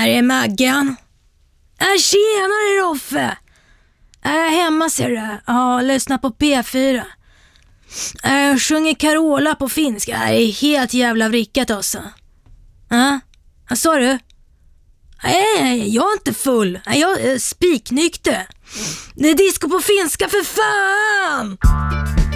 Här är Maggan. Tjenare Roffe. Är jag hemma ser du? Ja, lyssna på P4. Jag sjunger Carola på finska. Det är helt jävla vrickat också. Ja, vad sa du? Nej, jag är inte full. Jag är spiknykter. Det är disco på finska för fan!